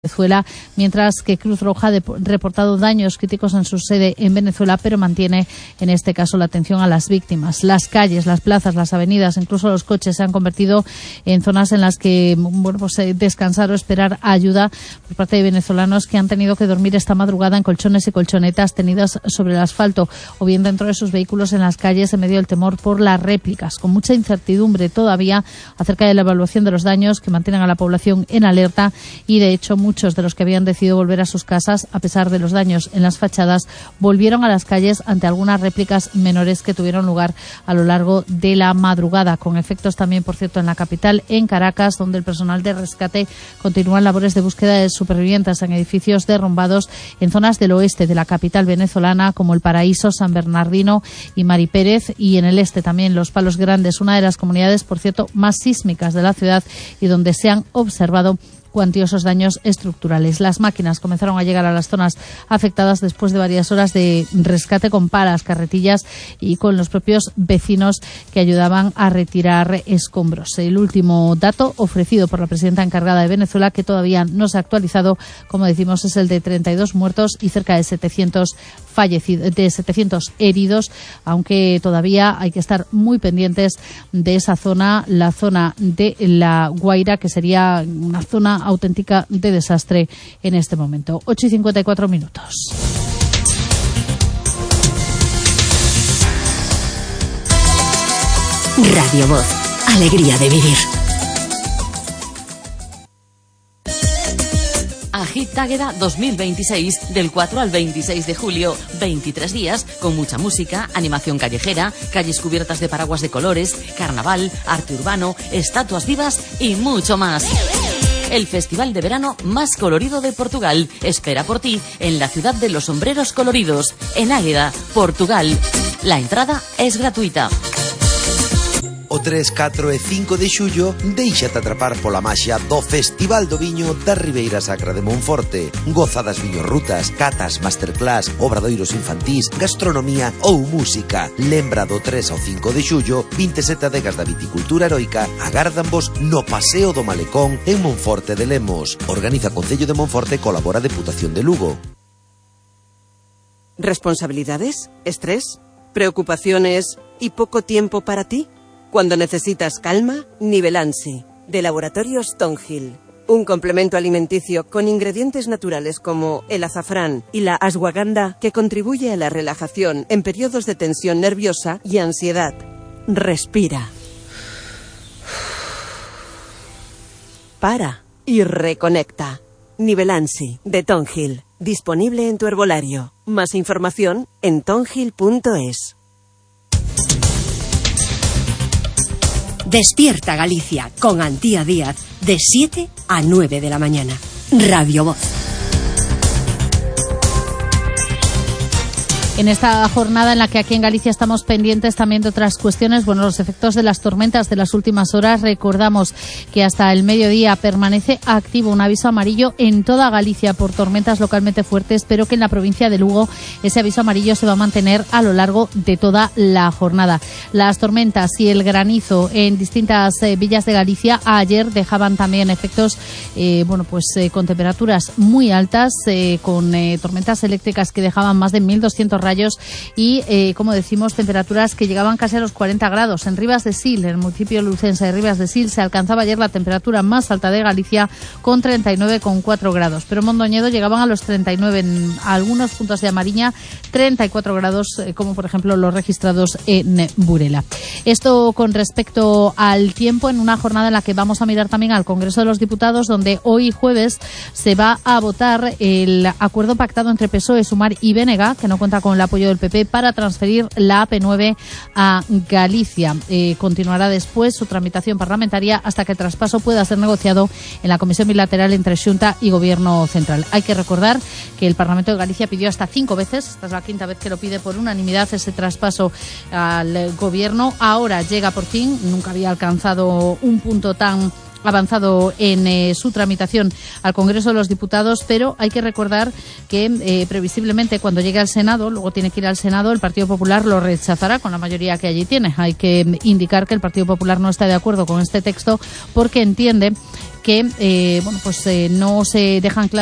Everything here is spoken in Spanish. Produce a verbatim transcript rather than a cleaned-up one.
Venezuela, mientras que Cruz Roja ha reportado daños críticos en su sede en Venezuela, pero mantiene en este caso la atención a las víctimas. Las calles, las plazas, las avenidas, incluso los coches se han convertido en zonas en las que bueno, pues, descansar o esperar ayuda por parte de venezolanos que han tenido que dormir esta madrugada en colchones y colchonetas tenidas sobre el asfalto o bien dentro de sus vehículos en las calles en medio del temor por las réplicas, con mucha incertidumbre todavía acerca de la evaluación de los daños que mantienen a la población en alerta y, de hecho, muchos de los que habían decidido volver a sus casas, a pesar de los daños en las fachadas, volvieron a las calles ante algunas réplicas menores que tuvieron lugar a lo largo de la madrugada, con efectos también, por cierto, en la capital, en Caracas, donde el personal de rescate continúa labores de búsqueda de supervivientes en edificios derrumbados en zonas del oeste de la capital venezolana, como El Paraíso, San Bernardino y Mari Pérez, y en el este también Los Palos Grandes, una de las comunidades, por cierto, más sísmicas de la ciudad y donde se han observado cuantiosos daños estructurales. Las máquinas comenzaron a llegar a las zonas afectadas después de varias horas de rescate con palas, carretillas y con los propios vecinos que ayudaban a retirar escombros. El último dato ofrecido por la presidenta encargada de Venezuela, que todavía no se ha actualizado, como decimos, es el de treinta y dos muertos y cerca de setecientos fallecidos, de setecientos heridos, aunque todavía hay que estar muy pendientes de esa zona, la zona de La Guaira, que sería una zona auténtica de desastre en este momento. ocho y cincuenta y cuatro minutos. Radio Voz, alegría de vivir. Agit Águeda dos mil veintiséis, del cuatro al veintiséis de julio, veintitrés días con mucha música, animación callejera, calles cubiertas de paraguas de colores, carnaval, arte urbano, estatuas vivas y mucho más. El festival de verano más colorido de Portugal espera por ti en la ciudad de los sombreros coloridos, en Águeda, Portugal. La entrada es gratuita. O tres, catro e cinco de xullo, déixate atrapar pola maxia do Festival do Viño da Ribeira Sacra de Monforte. Goza das viñorrutas, catas, masterclass, obradoiros infantís, gastronomía ou música. Lembra do tres ao cinco de xullo, vinte e sete adegas da viticultura heroica agárdanvos no Paseo do Malecón en Monforte de Lemos. Organiza Concello de Monforte, colabora Deputación de Lugo. ¿Responsabilidades? ¿Estrés? ¿Preocupaciones y poco tiempo para ti? Cuando necesitas calma, Nivelansi, de Laboratorios Tonhill. Un complemento alimenticio con ingredientes naturales como el azafrán y la ashwagandha que contribuye a la relajación en periodos de tensión nerviosa y ansiedad. Respira. Para y reconecta. Nivelansi, de Tonhill. Disponible en tu herbolario. Más información en tonhill punto es. Despierta Galicia con Antía Díaz de siete a nueve de la mañana. Radio Voz. En esta jornada en la que aquí en Galicia estamos pendientes también de otras cuestiones, bueno, los efectos de las tormentas de las últimas horas. Recordamos que hasta el mediodía permanece activo un aviso amarillo en toda Galicia por tormentas localmente fuertes, pero que en la provincia de Lugo ese aviso amarillo se va a mantener a lo largo de toda la jornada. Las tormentas y el granizo en distintas eh, villas de Galicia ayer dejaban también efectos, eh, bueno, pues eh, con temperaturas muy altas, eh, con eh, tormentas eléctricas que dejaban más de mil doscientos rayos y, eh, como decimos, temperaturas que llegaban casi a los cuarenta grados. En Rivas de Sil, en el municipio lucense de Rivas de Sil, se alcanzaba ayer la temperatura más alta de Galicia con treinta y nueve coma cuatro grados. Pero en Mondoñedo llegaban a los treinta y nueve, en algunos puntos de Amariña, treinta y cuatro grados, eh, como por ejemplo los registrados en Burela. Esto con respecto al tiempo, en una jornada en la que vamos a mirar también al Congreso de los Diputados, donde hoy jueves se va a votar el acuerdo pactado entre P S O E, Sumar y B N G, que no cuenta con el apoyo del P P, para transferir la A P nueve a Galicia. Eh, continuará después su tramitación parlamentaria hasta que el traspaso pueda ser negociado en la Comisión Bilateral entre Xunta y Gobierno Central. Hay que recordar que el Parlamento de Galicia pidió hasta cinco veces, esta es la quinta vez que lo pide por unanimidad, ese traspaso al Gobierno. Ahora llega por fin, nunca había alcanzado un punto tan avanzado en eh, su tramitación al Congreso de los Diputados, pero hay que recordar que eh, previsiblemente cuando llegue al Senado, luego tiene que ir al Senado, el Partido Popular lo rechazará con la mayoría que allí tiene. Hay que indicar que el Partido Popular no está de acuerdo con este texto porque entiende que eh, bueno, pues eh, no se dejan claras